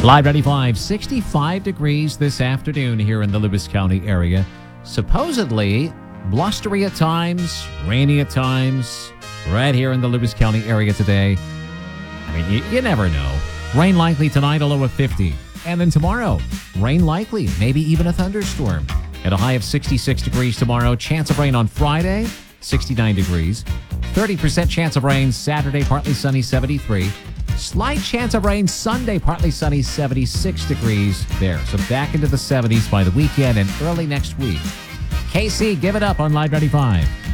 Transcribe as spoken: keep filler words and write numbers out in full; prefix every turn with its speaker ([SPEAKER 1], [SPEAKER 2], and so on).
[SPEAKER 1] Live ninety-five, sixty-five degrees this afternoon here in the Lewis County area. Supposedly blustery at times, rainy at times, right here in the Lewis County area today. I mean, you, you never know. Rain likely tonight, a low of fifty. And then tomorrow, rain likely, maybe even a thunderstorm. At a high of sixty-six degrees tomorrow. Chance of rain on Friday, sixty-nine degrees. thirty percent chance of rain Saturday, partly sunny, seventy-three. Slight chance of rain Sunday, partly sunny, seventy-six degrees there. So back into the seventies by the weekend and early next week. K C, give it up on Live ninety-five.